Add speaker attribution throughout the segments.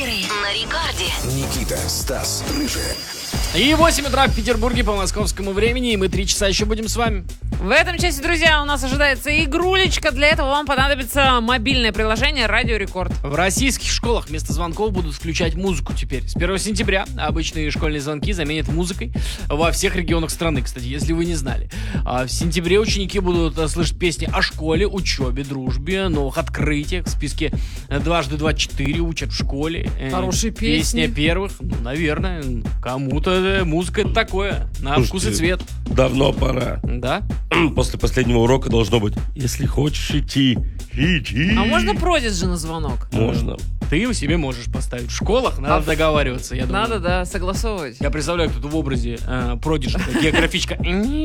Speaker 1: Вейкаперы на рекорде.
Speaker 2: Никита, Стас, Рыжая.
Speaker 3: И 8 утра в Петербурге по московскому времени, и мы 3 часа еще будем с вами.
Speaker 4: В этом часе, друзья, у нас ожидается игрулечка. Для этого вам понадобится мобильное приложение «Радио Рекорд».
Speaker 3: В российских школах вместо звонков будут включать музыку теперь. С 1 сентября обычные школьные звонки заменят музыкой во всех регионах страны, кстати, если вы не знали. В сентябре ученики будут слышать песни о школе, учебе, дружбе, новых открытиях. В списке дважды 24 учат в школе.
Speaker 4: Хорошие песни.
Speaker 3: Песня первых, наверное, кому-то музыка это такое, на
Speaker 5: Слушайте,
Speaker 3: вкус и цвет.
Speaker 5: Давно пора.
Speaker 3: Да?
Speaker 5: После последнего урока должно быть: если хочешь идти, иди.
Speaker 4: А можно Продиджи на звонок?
Speaker 5: Можно.
Speaker 3: Ты его себе можешь поставить. В школах надо договариваться, я думаю.
Speaker 4: Надо, да, согласовывать.
Speaker 3: Я представляю, кто-то в образе Продиджи, географичка.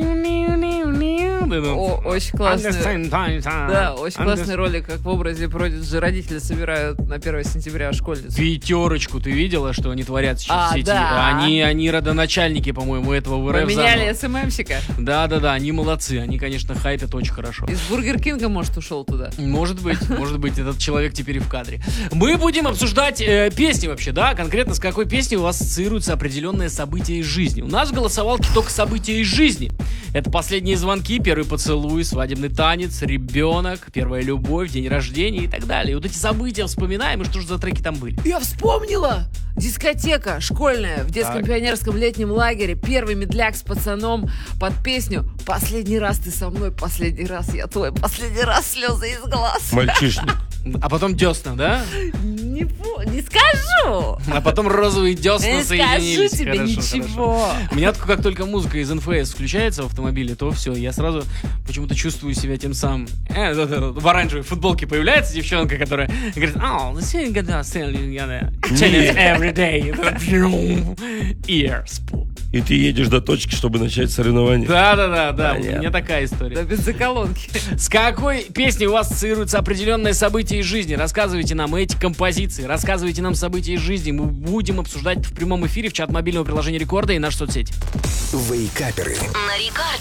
Speaker 4: Очень классный. Да, очень классный ролик, как в образе Продиджи родители собирают на 1 сентября школьницу.
Speaker 3: Пятерочку, ты видела, что они творят сейчас в сети?
Speaker 4: Да.
Speaker 3: Они родоначальники, по-моему, этого в РФ.
Speaker 4: Поменяли СММщика.
Speaker 3: Да, они молодцы. Они, конечно, хайпят очень хорошо.
Speaker 4: Из Бургер Кинга, может, ушел туда.
Speaker 3: Может быть, этот человек теперь и в кадре. Мы будем обсуждать песни вообще, да? Конкретно с какой песней у вас ассоциируются определенные события из жизни. У нас в голосовалке только события из жизни. Это последние звонки, первый поцелуй, свадебный танец, ребенок, первая любовь, день рождения и так далее. И вот эти события вспоминаем, и что же за треки там были.
Speaker 4: Я вспомнила! Дискотека школьная в детском пионерском летнем лагере. Первый медляк с пацаном под песню «Последний раз ты со мной, последний раз я твой, последний раз слезы из глаз».
Speaker 5: Мальчишник.
Speaker 3: А потом десна, да?
Speaker 4: Не скажу!
Speaker 3: А потом розовые десна
Speaker 4: Не
Speaker 3: соединились.
Speaker 4: скажу тебе ничего.
Speaker 3: У меня как только музыка из НФС включается в автомобиле, то все, я сразу почему-то чувствую себя тем самым. В оранжевой футболке появляется девчонка, которая говорит: every day. Ears.
Speaker 5: И ты едешь до точки, чтобы начать соревнования.
Speaker 3: Да. У меня такая история.
Speaker 4: Да без заколонки.
Speaker 3: С какой песней у вас ассоциируются определенные события из жизни? Рассказывайте нам эти композиции, рассказывайте нам события из жизни. Мы будем обсуждать в прямом эфире в чат мобильного приложения Рекорда и нашей соцсети.
Speaker 2: Вейкаперы.
Speaker 1: На рекорде.